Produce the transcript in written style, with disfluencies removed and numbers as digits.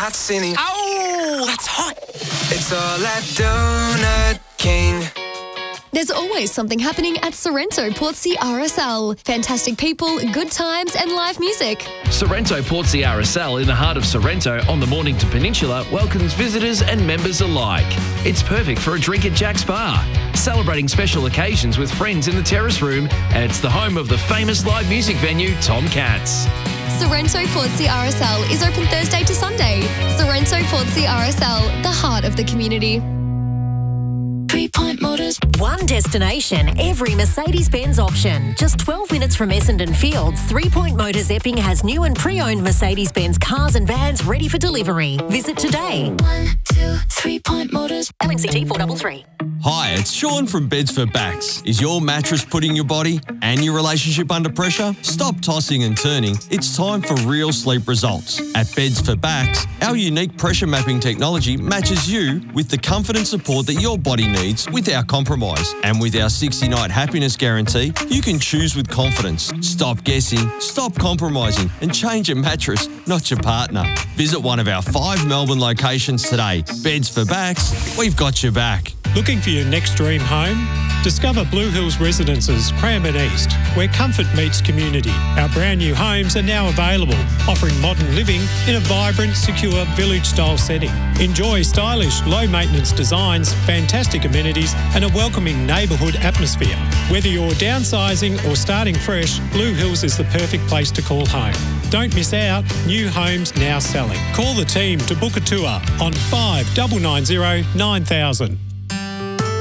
not sinning. Oh, that's hot. It's all at Donut King. There's always something happening at Sorrento Portsea RSL. Fantastic people, good times and live music. Sorrento Portsea RSL in the heart of Sorrento on the Mornington Peninsula welcomes visitors and members alike. It's perfect for a drink at Jack's Bar, celebrating special occasions with friends in the terrace room, and it's the home of the famous live music venue Tom Katz. Sorrento Portsea RSL is open Thursday to Sunday. Sorrento Portsea RSL, the heart of the community. 3 Point Motors. One destination, every Mercedes-Benz option. Just 12 minutes from Essendon Fields, 3 Point Motors Epping has new and pre-owned Mercedes-Benz cars and vans ready for delivery. Visit today. 1, 2, 3 Point Motors. LNCT 433. Hi, it's Sean from Beds for Backs. Is your mattress putting your body and your relationship under pressure? Stop tossing and turning. It's time for real sleep results. At Beds for Backs, our unique pressure mapping technology matches you with the comfort and support that your body needs without compromise. And with our 60-night happiness guarantee, you can choose with confidence. Stop guessing, stop compromising, and change your mattress, not your partner. Visit one of our 5 Melbourne locations today. Beds for Backs, we've got your back. Looking for your next dream home? Discover Blue Hills Residences, Cranbourne East, where comfort meets community. Our brand new homes are now available, offering modern living in a vibrant, secure, village-style setting. Enjoy stylish, low-maintenance designs, fantastic amenities, and a welcoming neighbourhood atmosphere. Whether you're downsizing or starting fresh, Blue Hills is the perfect place to call home. Don't miss out. New homes now selling. Call the team to book a tour on 5990 9000.